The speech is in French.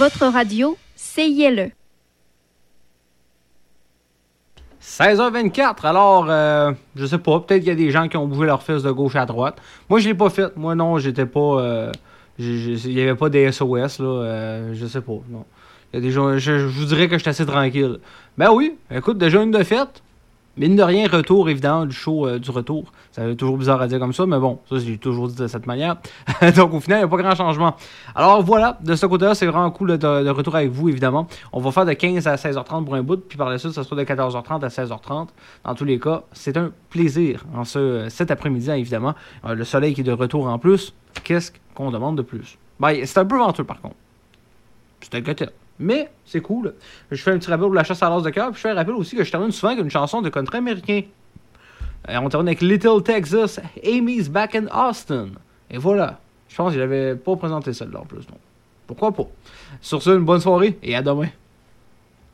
Votre radio, CILE. 16h24, alors, je sais pas, peut-être qu'il y a des gens qui ont bougé leurs fesses de gauche à droite. Moi, je l'ai pas fait. Moi, non, j'étais pas... il y avait pas des SOS, là, je sais pas, non. Il y a des gens, je vous dirais que j'étais assez tranquille. Ben oui, écoute, déjà une de fête. Mine de rien, retour, évidemment, du show du retour. Ça fait toujours bizarre à dire comme ça, mais bon, ça, j'ai toujours dit de cette manière. Donc, au final, il n'y a pas grand changement. Alors, voilà, de ce côté-là, c'est vraiment cool de retour avec vous, évidemment. On va faire de 15 à 16h30 pour un bout, puis par la suite, ça sera de 14h30 à 16h30. Dans tous les cas, c'est un plaisir en cet après-midi, évidemment. Le soleil qui est de retour en plus, qu'est-ce qu'on demande de plus? Ben, c'est un peu venteux, par contre. C'est un côté. Mais c'est cool. Je fais un petit rappel pour la chasse à l'as de cœur. Puis je fais un rappel aussi que je termine souvent avec une chanson de country américain. On termine avec Little Texas, Amy's Back in Austin. Et voilà. Je pense que je n'avais pas présenté celle-là en plus. Donc, pourquoi pas? Sur ce, une bonne soirée et à demain.